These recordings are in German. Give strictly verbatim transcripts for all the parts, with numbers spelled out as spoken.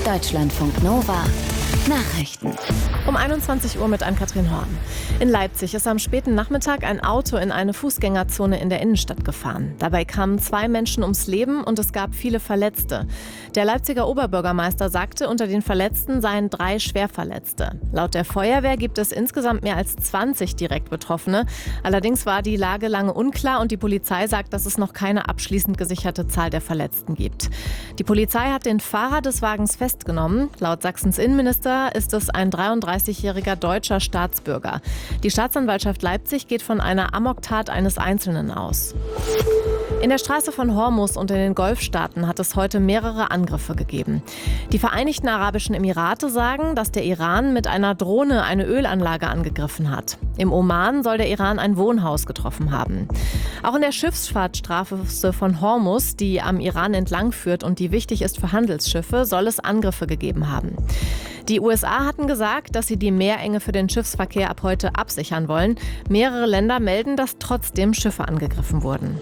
Deutschlandfunk Nova Nachrichten. Um einundzwanzig Uhr mit Ann-Kathrin Horn. In Leipzig ist am späten Nachmittag ein Auto in eine Fußgängerzone in der Innenstadt gefahren. Dabei kamen zwei Menschen ums Leben und es gab viele Verletzte. Der Leipziger Oberbürgermeister sagte, unter den Verletzten seien drei Schwerverletzte. Laut der Feuerwehr gibt es insgesamt mehr als zwanzig direkt Betroffene. Allerdings war die Lage lange unklar und die Polizei sagt, dass es noch keine abschließend gesicherte Zahl der Verletzten gibt. Die Polizei hat den Fahrer des Wagens festgenommen. Laut Sachsens Innenminister ist es ein dreiunddreißigjähriger deutscher Staatsbürger. Die Staatsanwaltschaft Leipzig geht von einer Amoktat eines Einzelnen aus. In der Straße von Hormuz und in den Golfstaaten hat es heute mehrere Angriffe gegeben. Die Vereinigten Arabischen Emirate sagen, dass der Iran mit einer Drohne eine Ölanlage angegriffen hat. Im Oman soll der Iran ein Wohnhaus getroffen haben. Auch in der Schiffsfahrtstraße von Hormuz, die am Iran entlang führt und die wichtig ist für Handelsschiffe, soll es Angriffe gegeben haben. Die U S A hatten gesagt, dass sie die Meerenge für den Schiffsverkehr ab heute absichern wollen. Mehrere Länder melden, dass trotzdem Schiffe angegriffen wurden.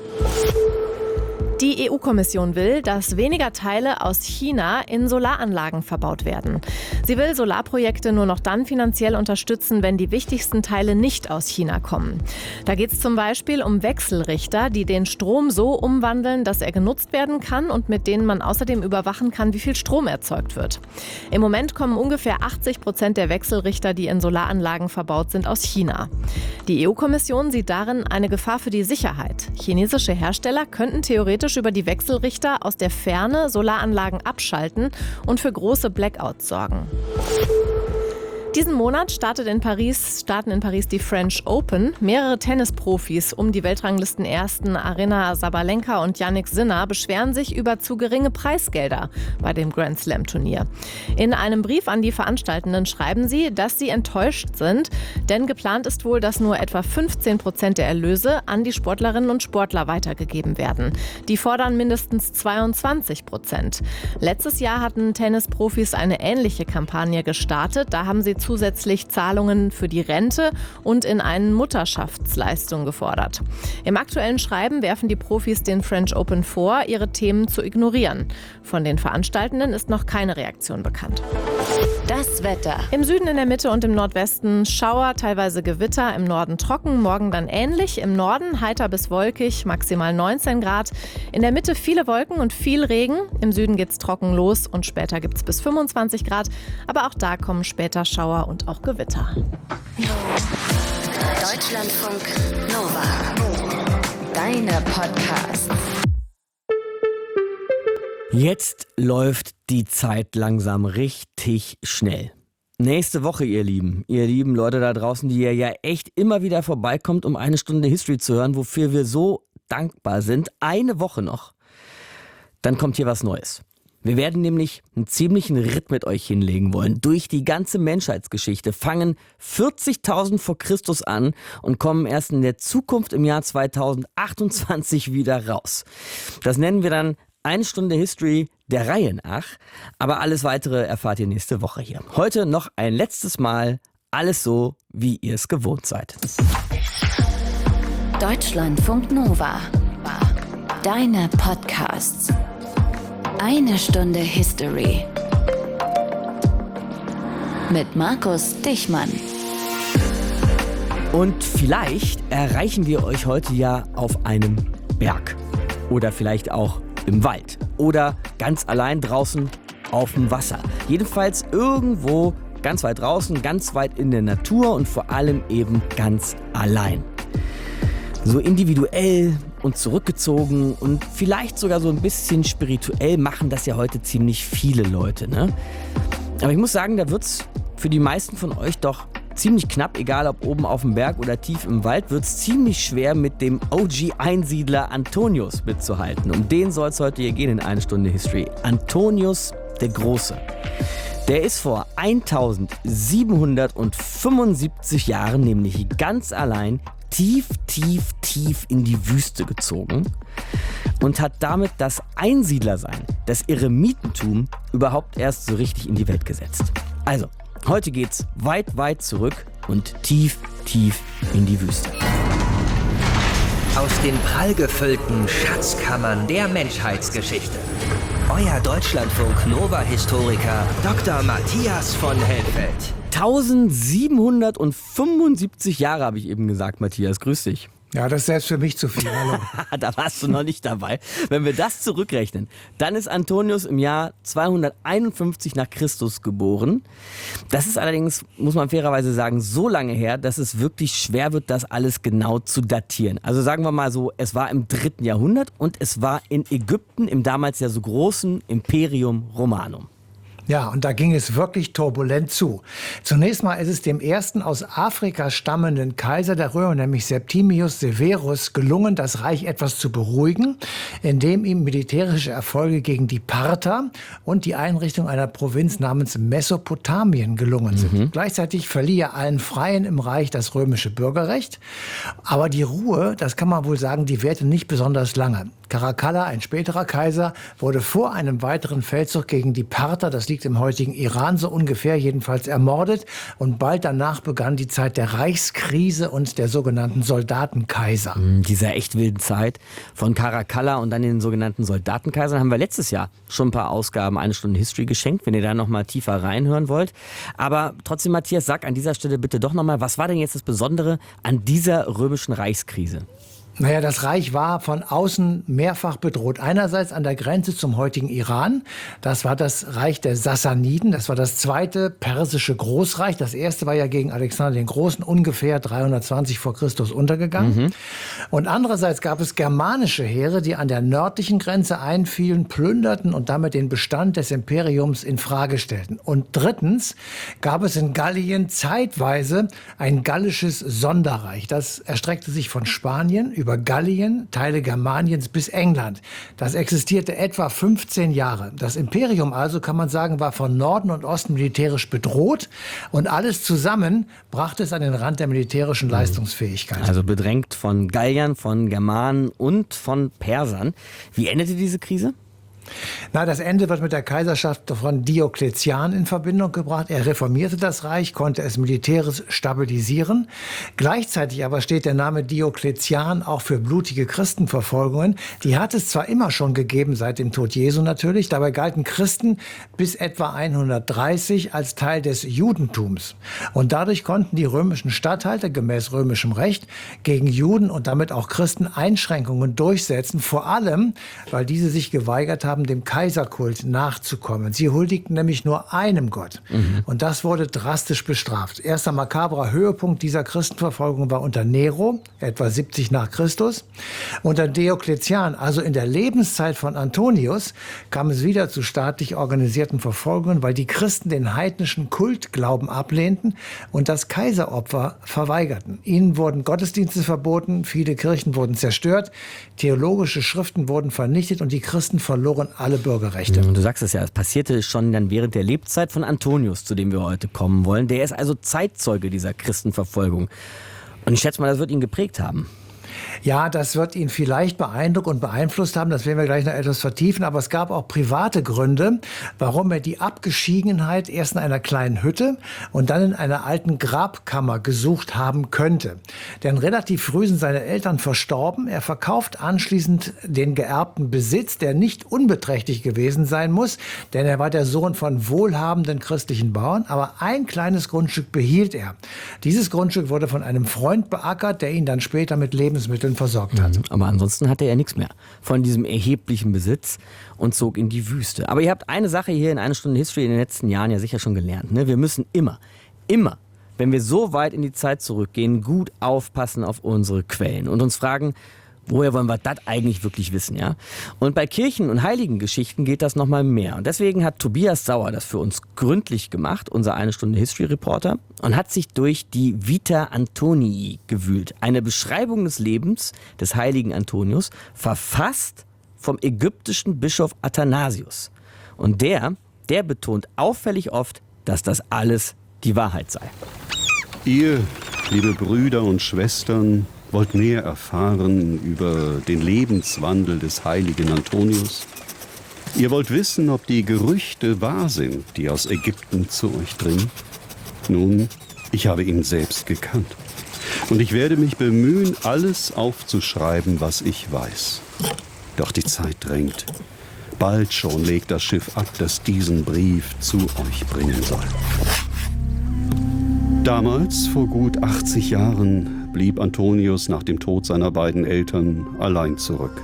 Die E U-Kommission will, dass weniger Teile aus China in Solaranlagen verbaut werden. Sie will Solarprojekte nur noch dann finanziell unterstützen, wenn die wichtigsten Teile nicht aus China kommen. Da geht es zum Beispiel um Wechselrichter, die den Strom so umwandeln, dass er genutzt werden kann und mit denen man außerdem überwachen kann, wie viel Strom erzeugt wird. Im Moment kommen ungefähr achtzig Prozent der Wechselrichter, die in Solaranlagen verbaut sind, aus China. Die E U-Kommission sieht darin eine Gefahr für die Sicherheit. Chinesische Hersteller könnten theoretisch über die Wechselrichter aus der Ferne Solaranlagen abschalten und für große Blackouts sorgen. Diesen Monat startet in Paris, starten in Paris die French Open. Mehrere Tennisprofis um die Weltranglistenersten Aryna Sabalenka und Jannik Sinner beschweren sich über zu geringe Preisgelder bei dem Grand Slam Turnier. In einem Brief an die Veranstaltenden schreiben sie, dass sie enttäuscht sind, denn geplant ist wohl, dass nur etwa fünfzehn Prozent der Erlöse an die Sportlerinnen und Sportler weitergegeben werden. Die fordern mindestens zweiundzwanzig Prozent. Letztes Jahr hatten Tennisprofis eine ähnliche Kampagne gestartet. Da haben sie zusätzlich Zahlungen für die Rente und in einen Mutterschaftsleistung gefordert. Im aktuellen Schreiben werfen die Profis den French Open vor, ihre Themen zu ignorieren. Von den Veranstaltenden ist noch keine Reaktion bekannt. Das Wetter. Im Süden, in der Mitte und im Nordwesten Schauer, teilweise Gewitter, im Norden trocken, morgen dann ähnlich. Im Norden heiter bis wolkig, maximal neunzehn Grad. In der Mitte viele Wolken und viel Regen. Im Süden geht's trocken los und später gibt's bis fünfundzwanzig Grad. Aber auch da kommen später Schauer und auch Gewitter. Deutschlandfunk Nova. Deine Podcasts. Jetzt läuft die Zeit langsam richtig schnell. Nächste Woche, ihr Lieben, ihr lieben Leute da draußen, die ihr ja echt immer wieder vorbeikommt, um eine Stunde History zu hören, wofür wir so dankbar sind. Eine Woche noch. Dann kommt hier was Neues. Wir werden nämlich einen ziemlichen Ritt mit euch hinlegen wollen. Durch die ganze Menschheitsgeschichte, fangen vierzigtausend vor Christus an und kommen erst in der Zukunft im Jahr zweitausendachtundzwanzig wieder raus. Das nennen wir dann eine Stunde History der Reihe nach. Aber alles Weitere erfahrt ihr nächste Woche hier. Heute noch ein letztes Mal alles so, wie ihr es gewohnt seid. Deutschlandfunk Nova. Deine Podcasts. Eine Stunde History mit Markus Dichmann. Und vielleicht erreichen wir euch heute ja auf einem Berg oder vielleicht auch im Wald oder ganz allein draußen auf dem Wasser. Jedenfalls irgendwo ganz weit draußen, ganz weit in der Natur und vor allem eben ganz allein. So individuell und zurückgezogen und vielleicht sogar so ein bisschen spirituell machen das ja heute ziemlich viele Leute, ne? Aber ich muss sagen, da wird's für die meisten von euch doch ziemlich knapp, egal ob oben auf dem Berg oder tief im Wald, wird's ziemlich schwer mit dem O G-Einsiedler Antonius mitzuhalten. Um den soll es heute hier gehen in eine Stunde History. Antonius der Große. Der ist vor eintausendsiebenhundertfünfundsiebzig Jahren nämlich ganz allein tief, tief, tief in die Wüste gezogen und hat damit das Einsiedlersein, das Eremitentum überhaupt erst so richtig in die Welt gesetzt. Also, heute geht's weit, weit zurück und tief, tief in die Wüste. Aus den prallgefüllten Schatzkammern der Menschheitsgeschichte. euer Deutschlandfunk-Nova-Historiker Doktor Matthias von Helfeld. eintausendsiebenhundertfünfundsiebzig Jahre habe ich eben gesagt, Matthias. Grüß dich. Ja, das ist selbst für mich zu viel. Hallo. Da warst du noch nicht dabei. Wenn wir das zurückrechnen, dann ist Antonius im Jahr zweihunderteinundfünfzig nach Christus geboren. Das ist allerdings, muss man fairerweise sagen, so lange her, dass es wirklich schwer wird, das alles genau zu datieren. Also sagen wir mal so, es war im dritten Jahrhundert und es war in Ägypten, im damals ja so großen Imperium Romanum. Ja, und da ging es wirklich turbulent zu. Zunächst mal ist es dem ersten aus Afrika stammenden Kaiser der Römer, nämlich Septimius Severus, gelungen, das Reich etwas zu beruhigen, indem ihm militärische Erfolge gegen die Parther und die Einrichtung einer Provinz namens Mesopotamien gelungen sind. Mhm. Gleichzeitig verlieh er allen Freien im Reich das römische Bürgerrecht. Aber die Ruhe, das kann man wohl sagen, die währte nicht besonders lange. Caracalla, ein späterer Kaiser, wurde vor einem weiteren Feldzug gegen die Parther, das liegt im heutigen Iran so ungefähr, jedenfalls ermordet. Und bald danach begann die Zeit der Reichskrise und der sogenannten Soldatenkaiser. In dieser echt wilden Zeit von Caracalla und dann den sogenannten Soldatenkaisern haben wir letztes Jahr schon ein paar Ausgaben, eine Stunde History geschenkt, wenn ihr da noch mal tiefer reinhören wollt. Aber trotzdem, Matthias, sag an dieser Stelle bitte doch noch mal, was war denn jetzt das Besondere an dieser römischen Reichskrise? Naja, das Reich war von außen mehrfach bedroht. Einerseits an der Grenze zum heutigen Iran. Das war das Reich der Sassaniden. Das war das zweite persische Großreich. Das erste war ja gegen Alexander den Großen ungefähr dreihundertzwanzig vor Christus untergegangen. Mhm. Und andererseits gab es germanische Heere, die an der nördlichen Grenze einfielen, plünderten und damit den Bestand des Imperiums in Frage stellten. Und drittens gab es in Gallien zeitweise ein gallisches Sonderreich. Das erstreckte sich von Spanien über Gallien, Teile Germaniens bis England. Das existierte etwa fünfzehn Jahre. Das Imperium also, kann man sagen, war von Norden und Osten militärisch bedroht und alles zusammen brachte es an den Rand der militärischen Leistungsfähigkeit. Also bedrängt von Galliern, von Germanen und von Persern. Wie endete diese Krise? Na, das Ende wird mit der Kaiserschaft von Diokletian in Verbindung gebracht. Er reformierte das Reich, konnte es militärisch stabilisieren. Gleichzeitig aber steht der Name Diokletian auch für blutige Christenverfolgungen. Die hat es zwar immer schon gegeben, seit dem Tod Jesu natürlich. Dabei galten Christen bis etwa hundertdreißig als Teil des Judentums. Und dadurch konnten die römischen Statthalter gemäß römischem Recht gegen Juden und damit auch Christen Einschränkungen durchsetzen. Vor allem, weil diese sich geweigert haben, dem Kaiserkult nachzukommen. Sie huldigten nämlich nur einem Gott. Mhm. Und das wurde drastisch bestraft. Erster makabrer Höhepunkt dieser Christenverfolgung war unter Nero, etwa siebzig nach Christus. Unter Diokletian, also in der Lebenszeit von Antonius, kam es wieder zu staatlich organisierten Verfolgungen, weil die Christen den heidnischen Kultglauben ablehnten und das Kaiseropfer verweigerten. Ihnen wurden Gottesdienste verboten, viele Kirchen wurden zerstört, theologische Schriften wurden vernichtet und die Christen verloren alle Bürgerrechte. Du sagst es ja, es passierte schon dann während der Lebzeit von Antonius, zu dem wir heute kommen wollen. Der ist also Zeitzeuge dieser Christenverfolgung. Und ich schätze mal, das wird ihn geprägt haben. Ja, das wird ihn vielleicht beeindruckt und beeinflusst haben. Das werden wir gleich noch etwas vertiefen. Aber es gab auch private Gründe, warum er die Abgeschiedenheit erst in einer kleinen Hütte und dann in einer alten Grabkammer gesucht haben könnte. Denn relativ früh sind seine Eltern verstorben. Er verkauft anschließend den geerbten Besitz, der nicht unbeträchtlich gewesen sein muss, denn er war der Sohn von wohlhabenden christlichen Bauern. Aber ein kleines Grundstück behielt er. Dieses Grundstück wurde von einem Freund beackert, der ihn dann später mit Lebensmitteln versorgt hat. Aber ansonsten hatte er nichts mehr von diesem erheblichen Besitz und zog in die Wüste. Aber ihr habt eine Sache hier in einer Stunde History in den letzten Jahren ja sicher schon gelernt. Ne? Wir müssen immer, immer, wenn wir so weit in die Zeit zurückgehen, gut aufpassen auf unsere Quellen und uns fragen, woher wollen wir das eigentlich wirklich wissen, ja? Und bei Kirchen- und Heiligengeschichten geht das noch mal mehr. Und deswegen hat Tobias Sauer das für uns gründlich gemacht, unser eine Stunde History-Reporter, und hat sich durch die Vita Antonii gewühlt. Eine Beschreibung des Lebens des heiligen Antonius, verfasst vom ägyptischen Bischof Athanasius. Und der, der betont auffällig oft, dass das alles die Wahrheit sei. Ihr, liebe Brüder und Schwestern, wollt mehr erfahren über den Lebenswandel des heiligen Antonius? Ihr wollt wissen, ob die Gerüchte wahr sind, die aus Ägypten zu euch dringen? Nun, ich habe ihn selbst gekannt. Und ich werde mich bemühen, alles aufzuschreiben, was ich weiß. Doch die Zeit drängt. Bald schon legt das Schiff ab, das diesen Brief zu euch bringen soll. Damals, vor gut achtzig Jahren, blieb Antonius nach dem Tod seiner beiden Eltern allein zurück.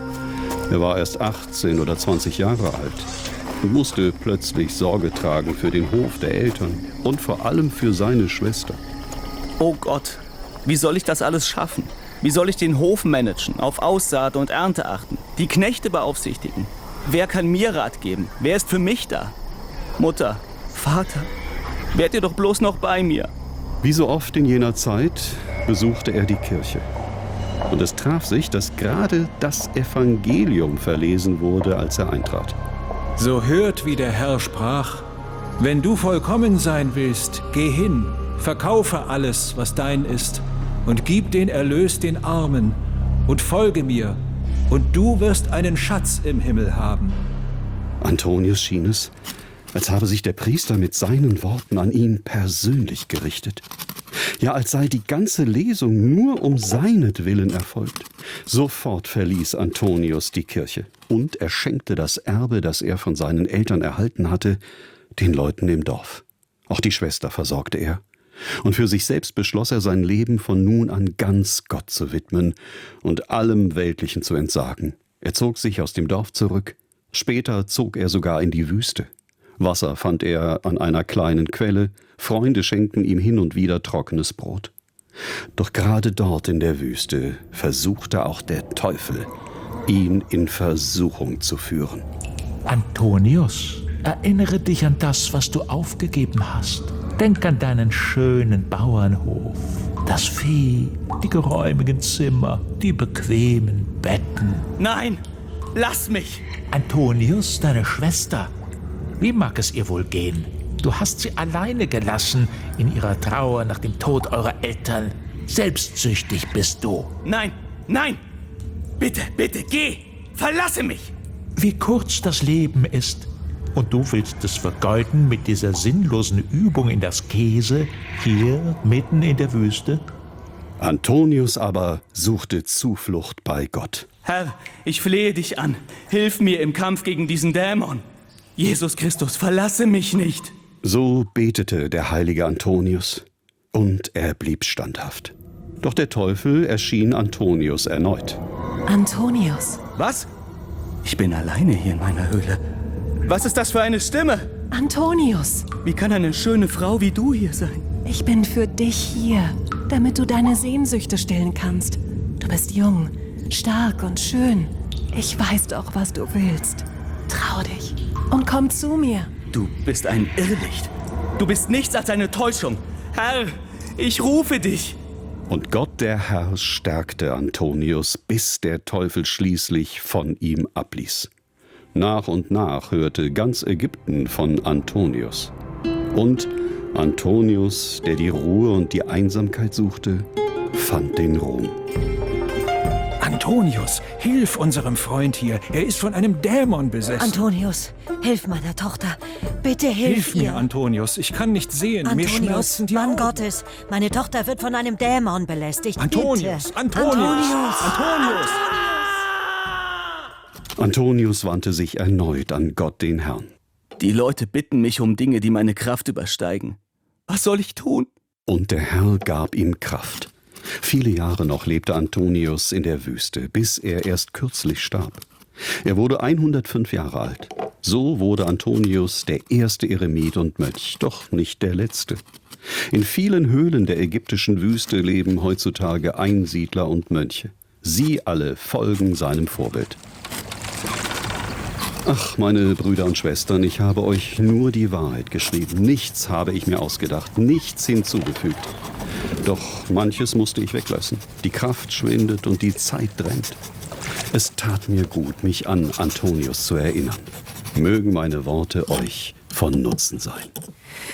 Er war erst achtzehn oder zwanzig Jahre alt und musste plötzlich Sorge tragen für den Hof der Eltern und vor allem für seine Schwester. Oh Gott, wie soll ich das alles schaffen? Wie soll ich den Hof managen, auf Aussaat und Ernte achten, die Knechte beaufsichtigen? Wer kann mir Rat geben? Wer ist für mich da? Mutter, Vater, wärt ihr doch bloß noch bei mir. Wie so oft in jener Zeit besuchte er die Kirche. Und es traf sich, dass gerade das Evangelium verlesen wurde, als er eintrat. So hört, wie der Herr sprach: Wenn du vollkommen sein willst, geh hin, verkaufe alles, was dein ist, und gib den Erlös den Armen, und folge mir, und du wirst einen Schatz im Himmel haben. Antonius schien es, als habe sich der Priester mit seinen Worten an ihn persönlich gerichtet. Ja, als sei die ganze Lesung nur um seinetwillen erfolgt. Sofort verließ Antonius die Kirche und er schenkte das Erbe, das er von seinen Eltern erhalten hatte, den Leuten im Dorf. Auch die Schwester versorgte er. Und für sich selbst beschloss er, sein Leben von nun an ganz Gott zu widmen und allem Weltlichen zu entsagen. Er zog sich aus dem Dorf zurück. Später zog er sogar in die Wüste. Wasser fand er an einer kleinen Quelle, Freunde schenkten ihm hin und wieder trockenes Brot. Doch gerade dort in der Wüste versuchte auch der Teufel, ihn in Versuchung zu führen. Antonius, erinnere dich an das, was du aufgegeben hast. Denk an deinen schönen Bauernhof, das Vieh, die geräumigen Zimmer, die bequemen Betten. Nein, lass mich! Antonius, deine Schwester, wie mag es ihr wohl gehen? Du hast sie alleine gelassen in ihrer Trauer nach dem Tod eurer Eltern. Selbstsüchtig bist du. Nein, nein! Bitte, bitte, geh! Verlasse mich! Wie kurz das Leben ist. Und du willst es vergeuden mit dieser sinnlosen Übung in das Käse, hier mitten in der Wüste? Antonius aber suchte Zuflucht bei Gott. Herr, ich flehe dich an. Hilf mir im Kampf gegen diesen Dämon. Jesus Christus, verlasse mich nicht. So betete der heilige Antonius. Und er blieb standhaft. Doch der Teufel erschien Antonius erneut. Antonius. Was? Ich bin alleine hier in meiner Höhle. Was ist das für eine Stimme? Antonius. Wie kann eine schöne Frau wie du hier sein? Ich bin für dich hier, damit du deine Sehnsüchte stillen kannst. Du bist jung, stark und schön. Ich weiß doch, was du willst. Trau dich und komm zu mir. Du bist ein Irrlicht. Du bist nichts als eine Täuschung. Herr, ich rufe dich. Und Gott der Herr stärkte Antonius, bis der Teufel schließlich von ihm abließ. Nach und nach hörte ganz Ägypten von Antonius. Und Antonius, der die Ruhe und die Einsamkeit suchte, fand den Ruhm. Antonius, hilf unserem Freund hier. Er ist von einem Dämon besessen. Antonius, hilf meiner Tochter. Bitte hilf, hilf ihr. mir, Antonius. Ich kann nicht sehen. Antonius, mir schmerzen die Mann Augen. Gottes, meine Tochter wird von einem Dämon belästigt. Antonius, Bitte. Antonius, Antonius. Antonius. Antonius wandte sich erneut an Gott, den Herrn. Die Leute bitten mich um Dinge, die meine Kraft übersteigen. Was soll ich tun? Und der Herr gab ihm Kraft. Viele Jahre noch lebte Antonius in der Wüste, bis er erst kürzlich starb. Er wurde hundertfünf Jahre alt. So wurde Antonius der erste Eremit und Mönch, doch nicht der letzte. In vielen Höhlen der ägyptischen Wüste leben heutzutage Einsiedler und Mönche. Sie alle folgen seinem Vorbild. Ach, meine Brüder und Schwestern, ich habe euch nur die Wahrheit geschrieben. Nichts habe ich mir ausgedacht, nichts hinzugefügt. Doch manches musste ich weglassen. Die Kraft schwindet und die Zeit drängt. Es tat mir gut, mich an Antonius zu erinnern. Mögen meine Worte euch von Nutzen sein.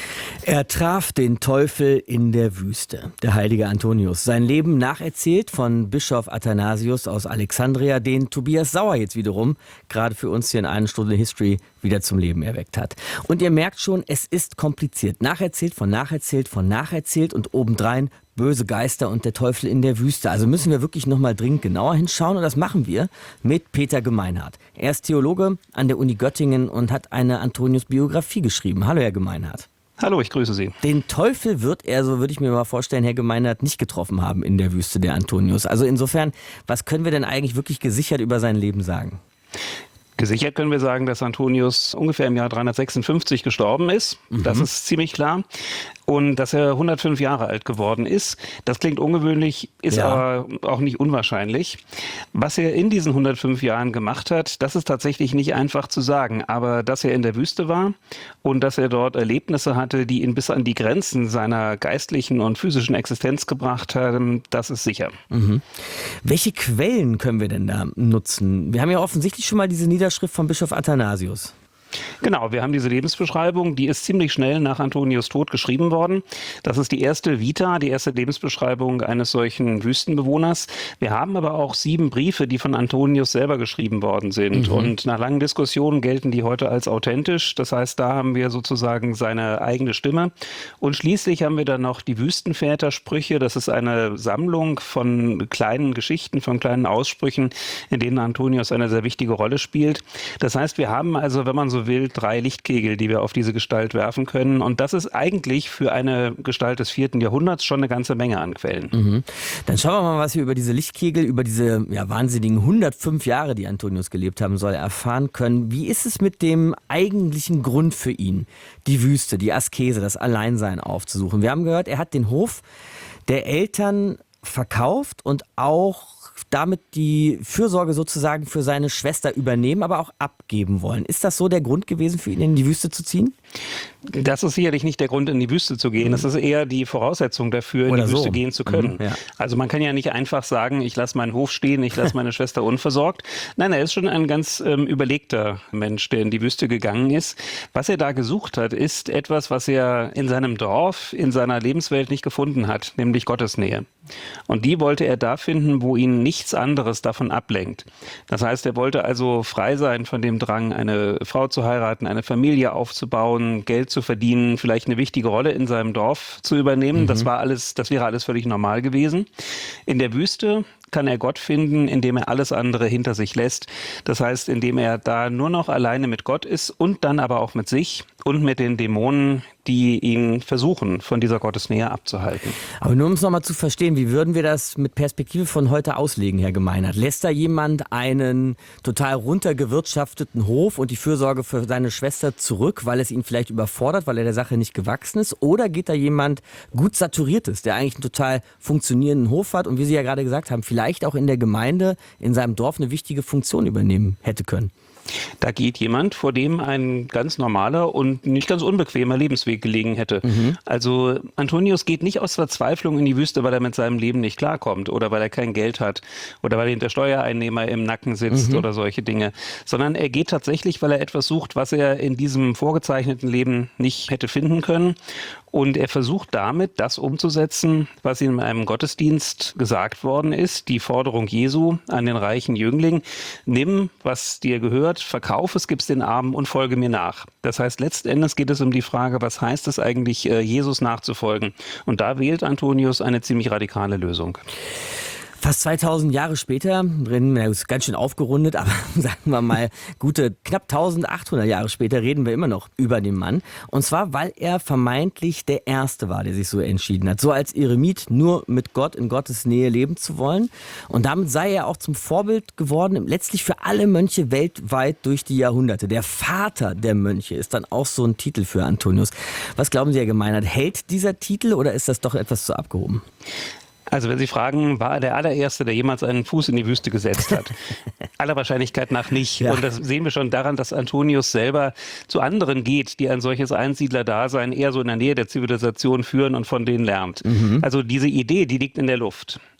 Er traf den Teufel in der Wüste, der heilige Antonius. Sein Leben nacherzählt von Bischof Athanasius aus Alexandria, den Tobias Sauer jetzt wiederum gerade für uns hier in einer Stunde History wieder zum Leben erweckt hat. Und ihr merkt schon, es ist kompliziert. Nacherzählt von nacherzählt von nacherzählt und obendrein böse Geister und der Teufel in der Wüste. Also müssen wir wirklich nochmal dringend genauer hinschauen und das machen wir mit Peter Gemeinhardt. Er ist Theologe an der Uni Göttingen und hat eine Antonius-Biografie geschrieben. Hallo, Herr Gemeinhardt. Hallo, ich grüße Sie. Den Teufel wird er, so würde ich mir mal vorstellen, Herr Gemeinhardt, nicht getroffen haben in der Wüste, der Antonius. Also insofern, was können wir denn eigentlich wirklich gesichert über sein Leben sagen? Gesichert können wir sagen, dass Antonius ungefähr im Jahr dreihundertsechsundfünfzig gestorben ist. Mhm. Das ist ziemlich klar. Und dass er hundertfünf Jahre alt geworden ist. Das klingt ungewöhnlich, ist ja. aber auch nicht unwahrscheinlich. Was er in diesen hundertfünf Jahren gemacht hat, das ist tatsächlich nicht einfach zu sagen. Aber dass er in der Wüste war und dass er dort Erlebnisse hatte, die ihn bis an die Grenzen seiner geistlichen und physischen Existenz gebracht haben, das ist sicher. Mhm. Welche Quellen können wir denn da nutzen? Wir haben ja offensichtlich schon mal diese Niederschrift von Bischof Athanasius. Genau, wir haben diese Lebensbeschreibung, die ist ziemlich schnell nach Antonius Tod geschrieben worden. Das ist die erste Vita, die erste Lebensbeschreibung eines solchen Wüstenbewohners. Wir haben aber auch sieben Briefe, die von Antonius selber geschrieben worden sind. Mhm. Und nach langen Diskussionen gelten die heute als authentisch. Das heißt, da haben wir sozusagen seine eigene Stimme. Und schließlich haben wir dann noch die Wüstenvätersprüche. Das ist eine Sammlung von kleinen Geschichten, von kleinen Aussprüchen, in denen Antonius eine sehr wichtige Rolle spielt. Das heißt, wir haben also, wenn man so will, drei Lichtkegel, die wir auf diese Gestalt werfen können. Und das ist eigentlich für eine Gestalt des vierten Jahrhunderts schon eine ganze Menge an Quellen. Mhm. Dann schauen wir mal, was wir über diese Lichtkegel, über diese ja, wahnsinnigen hundertfünf Jahre, die Antonius gelebt haben soll, erfahren können. Wie ist es mit dem eigentlichen Grund für ihn, die Wüste, die Askese, das Alleinsein aufzusuchen? Wir haben gehört, er hat den Hof der Eltern verkauft und auch damit die Fürsorge sozusagen für seine Schwester übernehmen, aber auch abgeben wollen. Ist das so der Grund gewesen für ihn, in die Wüste zu ziehen? Das ist sicherlich nicht der Grund, in die Wüste zu gehen. Das ist eher die Voraussetzung dafür, in Oder die Wüste so. gehen zu können. Mhm, ja. Also man kann ja nicht einfach sagen, ich lasse meinen Hof stehen, ich lasse meine Schwester unversorgt. Nein, er ist schon ein ganz ähm, überlegter Mensch, der in die Wüste gegangen ist. Was er da gesucht hat, ist etwas, was er in seinem Dorf, in seiner Lebenswelt nicht gefunden hat, nämlich Gottesnähe. Und die wollte er da finden, wo ihn nichts anderes davon ablenkt. Das heißt, er wollte also frei sein von dem Drang, eine Frau zu heiraten, eine Familie aufzubauen, Geld zu verdienen, vielleicht eine wichtige Rolle in seinem Dorf zu übernehmen. Mhm. Das war alles, das wäre alles völlig normal gewesen. In der Wüste kann er Gott finden, indem er alles andere hinter sich lässt. Das heißt, indem er da nur noch alleine mit Gott ist und dann aber auch mit sich und mit den Dämonen, die ihn versuchen, von dieser Gottesnähe abzuhalten. Aber nur um es nochmal zu verstehen, wie würden wir das mit Perspektive von heute auslegen, Herr Gemeinhardt? Lässt da jemand einen total runtergewirtschafteten Hof und die Fürsorge für seine Schwester zurück, weil es ihn vielleicht überfordert, weil er der Sache nicht gewachsen ist? Oder geht da jemand gut saturiertes, der eigentlich einen total funktionierenden Hof hat und wie Sie ja gerade gesagt haben, vielleicht auch in der Gemeinde, in seinem Dorf eine wichtige Funktion übernehmen hätte können? Da geht jemand, vor dem ein ganz normaler und nicht ganz unbequemer Lebensweg gelegen hätte. Mhm. Also Antonius geht nicht aus Verzweiflung in die Wüste, weil er mit seinem Leben nicht klarkommt oder weil er kein Geld hat oder weil hinter Steuereinnehmer im Nacken sitzt mhm. oder solche Dinge, sondern er geht tatsächlich, weil er etwas sucht, was er in diesem vorgezeichneten Leben nicht hätte finden können. Und er versucht damit, das umzusetzen, was ihm in einem Gottesdienst gesagt worden ist, die Forderung Jesu an den reichen Jüngling: Nimm, was dir gehört, verkauf es, gib's den Armen und folge mir nach. Das heißt, letzten Endes geht es um die Frage, was heißt es eigentlich, Jesus nachzufolgen? Und da wählt Antonius eine ziemlich radikale Lösung. Fast zweitausend Jahre später, reden wir, ist ganz schön aufgerundet, aber sagen wir mal, gute knapp eintausendachthundert Jahre später reden wir immer noch über den Mann. Und zwar, weil er vermeintlich der Erste war, der sich so entschieden hat, so als Eremit nur mit Gott in Gottes Nähe leben zu wollen. Und damit sei er auch zum Vorbild geworden, letztlich für alle Mönche weltweit durch die Jahrhunderte. Der Vater der Mönche ist dann auch so ein Titel für Antonius. Was glauben Sie, Herr Gemeinhardt, hält dieser Titel oder ist das doch etwas zu abgehoben? Also wenn Sie fragen, war er der allererste, der jemals einen Fuß in die Wüste gesetzt hat? Aller Wahrscheinlichkeit nach nicht. Ja. Und das sehen wir schon daran, dass Antonius selber zu anderen geht, die ein solches Einsiedlerdasein eher so in der Nähe der Zivilisation führen und von denen lernt. Mhm. Also diese Idee, die liegt in der Luft.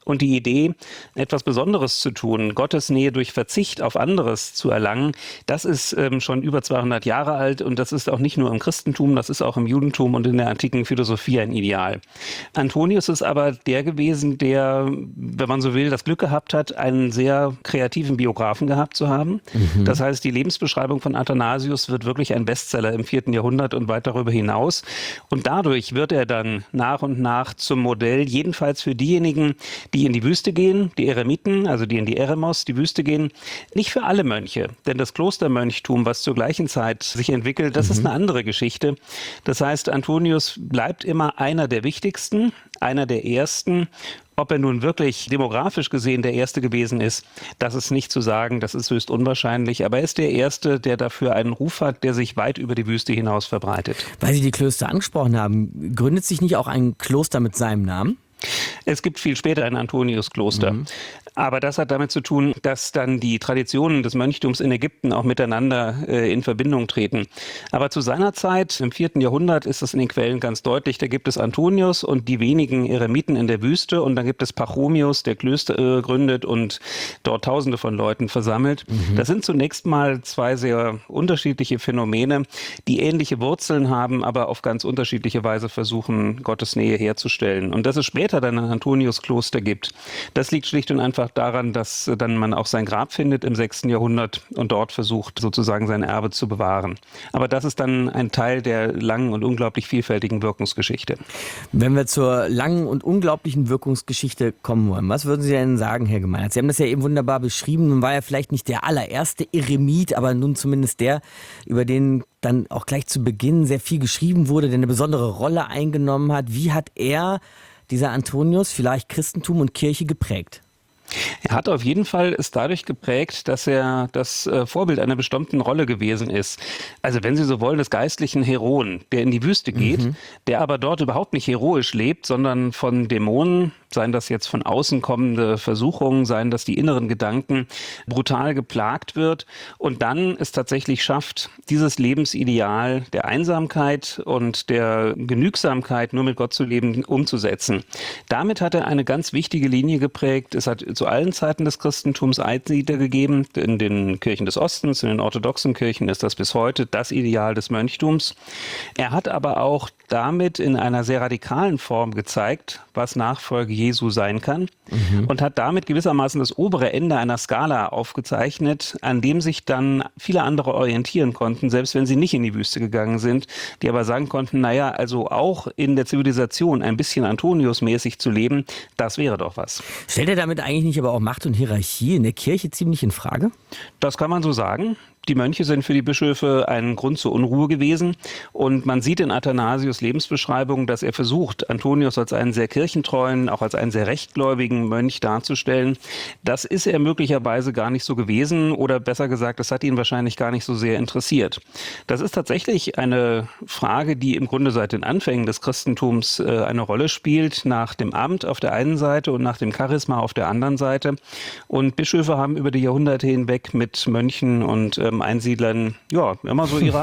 Und die Idee, etwas Besonderes zu tun, Gottes Nähe durch Verzicht auf anderes zu erlangen, das ist ähm, schon über zweihundert Jahre alt und das ist auch nicht nur im Christentum, das ist auch im Judentum und in der antiken Philosophie ein Ideal. Antonius ist aber der gewesen, der, wenn man so will, das Glück gehabt hat, einen sehr kreativen Biografen gehabt zu haben. Mhm. Das heißt, die Lebensbeschreibung von Athanasius wird wirklich ein Bestseller im vierten Jahrhundert und weit darüber hinaus. Und dadurch wird er dann nach und nach zum Modell, jedenfalls für diejenigen, die in die Wüste gehen, die Eremiten, also die in die Eremos, die Wüste gehen. Nicht für alle Mönche, denn das Klostermönchtum, was zur gleichen Zeit sich entwickelt, das mhm. ist eine andere Geschichte. Das heißt, Antonius bleibt immer einer der wichtigsten, einer der ersten. Ob er nun wirklich demografisch gesehen der Erste gewesen ist, das ist nicht zu sagen, das ist höchst unwahrscheinlich. Aber er ist der Erste, der dafür einen Ruf hat, der sich weit über die Wüste hinaus verbreitet. Weil Sie die Klöster angesprochen haben, gründet sich nicht auch ein Kloster mit seinem Namen? Es gibt viel später ein Antoniuskloster. Mhm. Aber das hat damit zu tun, dass dann die Traditionen des Mönchtums in Ägypten auch miteinander äh, in Verbindung treten. Aber zu seiner Zeit, im vierten Jahrhundert, ist das in den Quellen ganz deutlich. Da gibt es Antonius und die wenigen Eremiten in der Wüste. Und dann gibt es Pachomius, der Klöster äh, gründet und dort Tausende von Leuten versammelt. Mhm. Das sind zunächst mal zwei sehr unterschiedliche Phänomene, die ähnliche Wurzeln haben, aber auf ganz unterschiedliche Weise versuchen, Gottes Nähe herzustellen. Und dass es später dann ein Antoniuskloster gibt, das liegt schlicht und einfach daran, dass dann man auch sein Grab findet im sechsten Jahrhundert und dort versucht, sozusagen sein Erbe zu bewahren. Aber das ist dann ein Teil der langen und unglaublich vielfältigen Wirkungsgeschichte. Wenn wir zur langen und unglaublichen Wirkungsgeschichte kommen wollen, was würden Sie denn sagen, Herr Gemeinert? Sie haben das ja eben wunderbar beschrieben. Nun war er vielleicht nicht der allererste Eremit, aber nun zumindest der, über den dann auch gleich zu Beginn sehr viel geschrieben wurde, der eine besondere Rolle eingenommen hat. Wie hat er, dieser Antonius, vielleicht Christentum und Kirche geprägt? Er hat auf jeden Fall es dadurch geprägt, dass er das äh, Vorbild einer bestimmten Rolle gewesen ist. Also wenn Sie so wollen, des geistlichen Heroen, der in die Wüste geht, mhm. der aber dort überhaupt nicht heroisch lebt, sondern von Dämonen, seien das jetzt von außen kommende Versuchungen, seien das die inneren Gedanken, brutal geplagt wird und dann es tatsächlich schafft, dieses Lebensideal der Einsamkeit und der Genügsamkeit, nur mit Gott zu leben, umzusetzen. Damit hat er eine ganz wichtige Linie geprägt. Es hat zu allen Zeiten des Christentums Einsiedler gegeben. In den Kirchen des Ostens, in den orthodoxen Kirchen ist das bis heute das Ideal des Mönchtums. Er hat aber auch damit in einer sehr radikalen Form gezeigt, was Nachfolge Jesu sein kann mhm. und hat damit gewissermaßen das obere Ende einer Skala aufgezeichnet, an dem sich dann viele andere orientieren konnten, selbst wenn sie nicht in die Wüste gegangen sind, die aber sagen konnten, naja, also auch in der Zivilisation ein bisschen Antonius-mäßig zu leben, das wäre doch was. Stellt er damit eigentlich nicht aber auch Macht und Hierarchie in der Kirche ziemlich in Frage? Das kann man so sagen. Die Mönche sind für die Bischöfe ein Grund zur Unruhe gewesen und man sieht in Athanasius Lebensbeschreibung, dass er versucht, Antonius als einen sehr kirchentreuen, auch als einen sehr rechtgläubigen Mönch darzustellen. Das ist er möglicherweise gar nicht so gewesen oder besser gesagt, das hat ihn wahrscheinlich gar nicht so sehr interessiert. Das ist tatsächlich eine Frage, die im Grunde seit den Anfängen des Christentums äh, eine Rolle spielt, nach dem Amt auf der einen Seite und nach dem Charisma auf der anderen Seite. Und Bischöfe haben über die Jahrhunderte hinweg mit Mönchen und äh, Einsiedlern, ja, immer so ihre